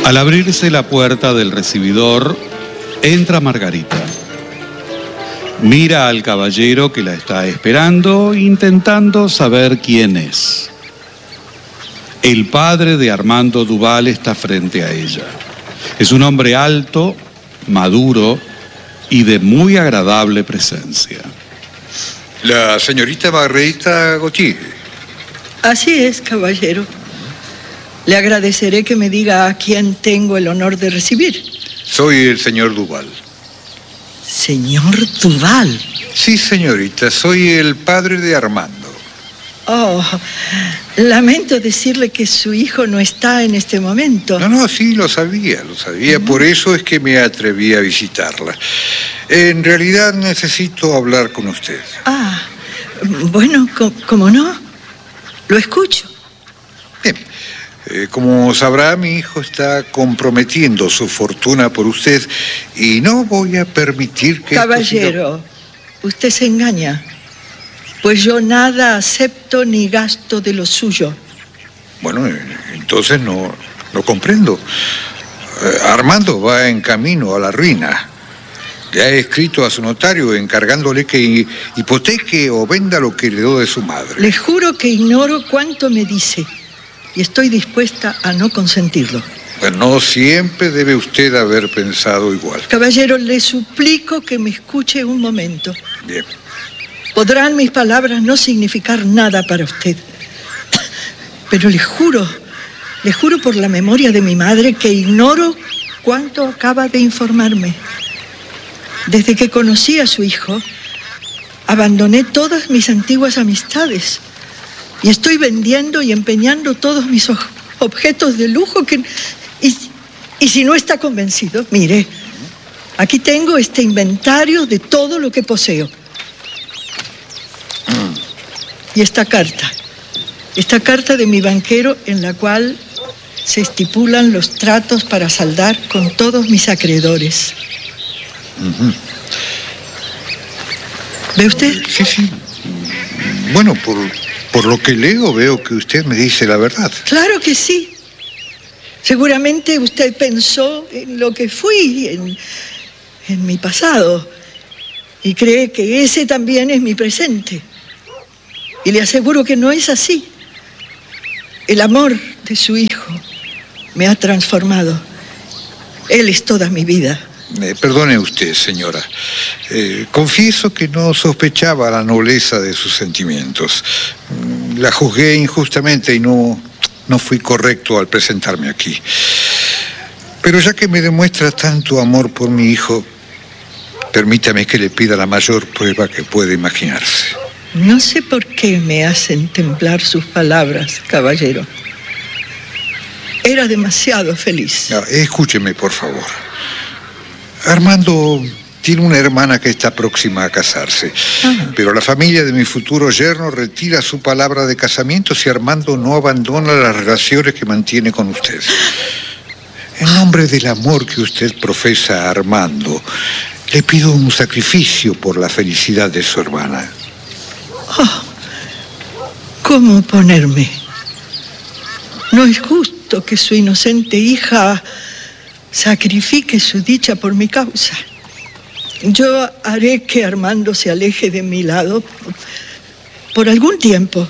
Al abrirse la puerta del recibidor, entra Margarita. Mira al caballero que la está esperando, intentando saber quién es. El padre de Armando Duval está frente a ella. Es un hombre alto, maduro y de muy agradable presencia. La señorita Margarita Gautier. Así es, caballero. Le agradeceré que me diga a quién tengo el honor de recibir. Soy el señor Duval. ¿Señor Duval? Sí, señorita, soy el padre de Armando. Oh, lamento decirle que su hijo no está en este momento. No, sí, lo sabía. Por eso es que me atreví a visitarla. En realidad necesito hablar con usted. Ah, bueno, ¿cómo no? Lo escucho. Bien. Como sabrá, mi hijo está comprometiendo su fortuna por usted y no voy a permitir que... Caballero, usted se engaña, pues yo nada acepto ni gasto de lo suyo. Bueno, entonces no comprendo. Armando va en camino a la ruina. Le ha escrito a su notario encargándole que hipoteque o venda lo que heredó de su madre. Le juro que ignoro cuánto me dice. Y estoy dispuesta a no consentirlo. Pues no siempre debe usted haber pensado igual. Caballero, le suplico que me escuche un momento. Bien. Podrán mis palabras no significar nada para usted. Pero le juro por la memoria de mi madre que ignoro cuánto acaba de informarme. Desde que conocí a su hijo, abandoné todas mis antiguas amistades. Y estoy vendiendo y empeñando todos mis objetos de lujo y si no está convencido, mire, aquí tengo este inventario de todo lo que poseo. Y esta carta de mi banquero en la cual se estipulan los tratos para saldar con todos mis acreedores. ¿Ve usted? Sí. Bueno, por lo que leo, veo que usted me dice la verdad. Claro que sí. Seguramente usted pensó en lo que fui, en mi pasado, y cree que ese también es mi presente. Y le aseguro que no es así. El amor de su hijo me ha transformado. Él es toda mi vida. Perdone usted, señora. Confieso que no sospechaba la nobleza de sus sentimientos. La juzgué injustamente y no fui correcto al presentarme aquí. Pero ya que me demuestra tanto amor por mi hijo, permítame que le pida la mayor prueba que puede imaginarse. No sé por qué me hacen temblar sus palabras, caballero. Era demasiado feliz. No, escúcheme, por favor. Armando tiene una hermana que está próxima a casarse. Pero la familia de mi futuro yerno retira su palabra de casamiento si Armando no abandona las relaciones que mantiene con usted. En nombre del amor que usted profesa a Armando, le pido un sacrificio por la felicidad de su hermana. Oh, ¿cómo oponerme? No es justo que su inocente hija sacrifique su dicha por mi causa. Yo haré que Armando se aleje de mi lado por algún tiempo.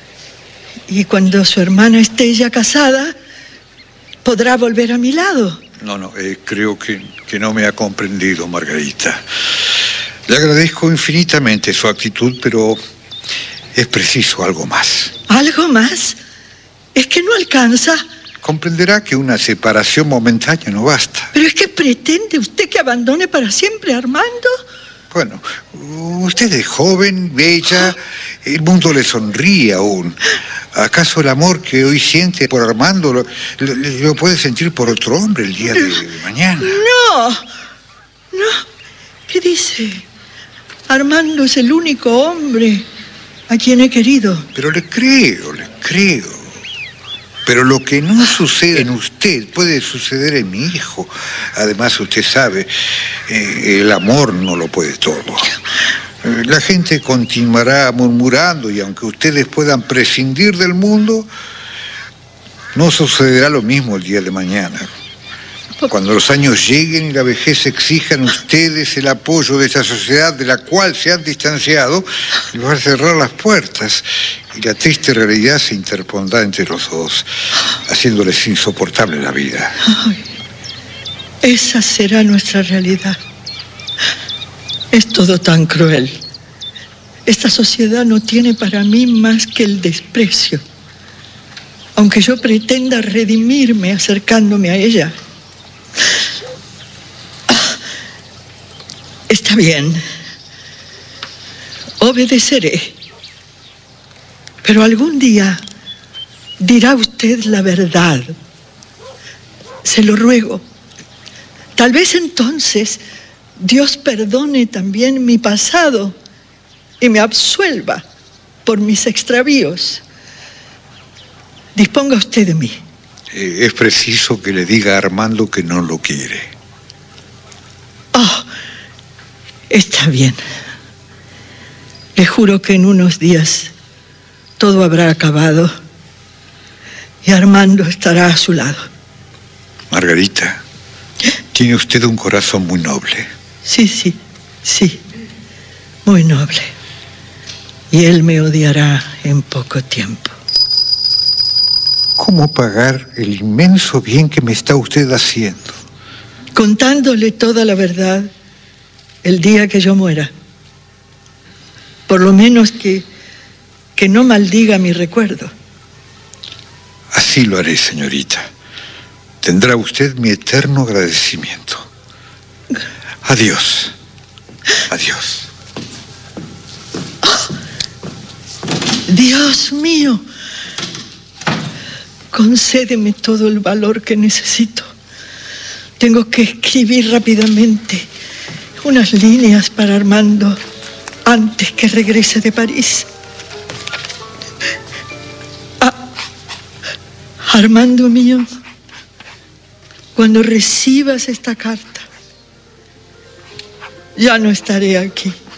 Y cuando su hermana esté ya casada, podrá volver a mi lado. No, creo que no me ha comprendido, Margarita. Le agradezco infinitamente su actitud, pero es preciso algo más. ¿Algo más? ¿Es que no alcanza? Comprenderá que una separación momentánea no basta. ¿Pero es que pretende usted que abandone para siempre a Armando? Bueno, usted es joven, bella, el mundo le sonríe aún. ¿Acaso el amor que hoy siente por Armando lo puede sentir por otro hombre el día de mañana? No. ¿Qué dice? Armando es el único hombre a quien he querido. Pero le creo. Pero lo que no sucede en usted puede suceder en mi hijo. Además, usted sabe, el amor no lo puede todo. La gente continuará murmurando y aunque ustedes puedan prescindir del mundo, no sucederá lo mismo el día de mañana. Cuando los años lleguen y la vejez exijan ustedes el apoyo de esta sociedad de la cual se han distanciado, les va a cerrar las puertas y la triste realidad se interpondrá entre los dos, haciéndoles insoportable la vida. Ay, esa será nuestra realidad. Es todo tan cruel. Esta sociedad no tiene para mí más que el desprecio. Aunque yo pretenda redimirme acercándome a ella. Está bien. Obedeceré. Pero algún día dirá usted la verdad. Se lo ruego. Tal vez entonces Dios perdone también mi pasado y me absuelva por mis extravíos. Disponga usted de mí. Es preciso que le diga a Armando que no lo quiere. Oh, está bien. Le juro que en unos días todo habrá acabado y Armando estará a su lado. Margarita, tiene usted un corazón muy noble. Sí, muy noble. Y él me odiará en poco tiempo. ¿Cómo pagar el inmenso bien que me está usted haciendo? Contándole toda la verdad el día que yo muera. Por lo menos que no maldiga mi recuerdo. Así lo haré, señorita. Tendrá usted mi eterno agradecimiento. Adiós. Adiós. Oh, Dios mío, concédeme todo el valor que necesito. Tengo que escribir rápidamente unas líneas para Armando antes que regrese de París. Armando mío, cuando recibas esta carta, ya no estaré aquí.